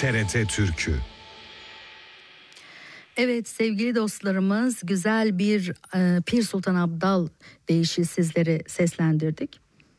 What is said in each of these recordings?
TRT Türkü. Evet sevgili dostlarımız, güzel bir Pir Sultan Abdal deyişi sizlere seslendirdik.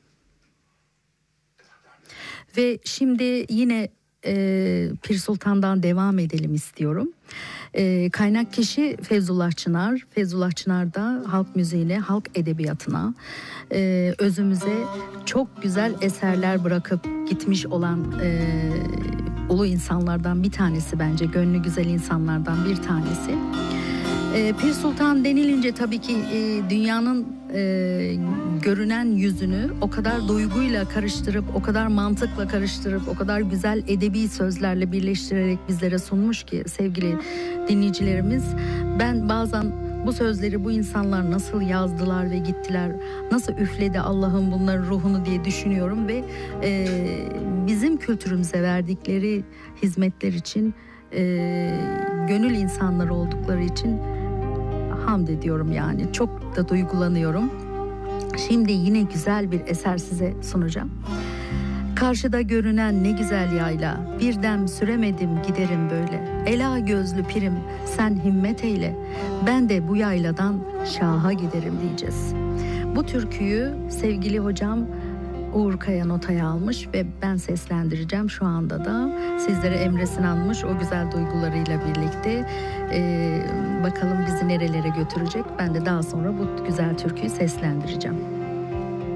Ve şimdi yine Pir Sultan'dan devam edelim istiyorum. Kaynak kişi Feyzullah Çınar. Feyzullah Çınar da halk müziğine, halk edebiyatına, özümüze çok güzel eserler bırakıp gitmiş olan ulu insanlardan bir tanesi bence. Gönlü güzel insanlardan bir tanesi. Pir Sultan denilince tabii ki dünyanın görünen yüzünü o kadar duyguyla karıştırıp, o kadar mantıkla karıştırıp, o kadar güzel edebi sözlerle birleştirerek bizlere sunmuş ki sevgili dinleyicilerimiz. Ben bazen bu sözleri bu insanlar nasıl yazdılar ve gittiler, nasıl üfledi Allah'ın bunların ruhunu diye düşünüyorum ve bizim kültürümüze verdikleri hizmetler için, gönül insanları oldukları için hamd ediyorum yani. Çok da duygulanıyorum. Şimdi yine güzel bir eser size sunacağım. Karşıda görünen ne güzel yayla, bir dem süremedim giderim böyle. Ela gözlü pirim sen himmet eyle, ben de bu yayladan şaha giderim diyeceğiz. Bu türküyü sevgili hocam Uğur Kaya notaya almış ve ben seslendireceğim şu anda da. Sizlere Emre Sinan'mış o güzel duygularıyla birlikte. Bakalım bizi nerelere götürecek. Ben de daha sonra bu güzel türküyü seslendireceğim.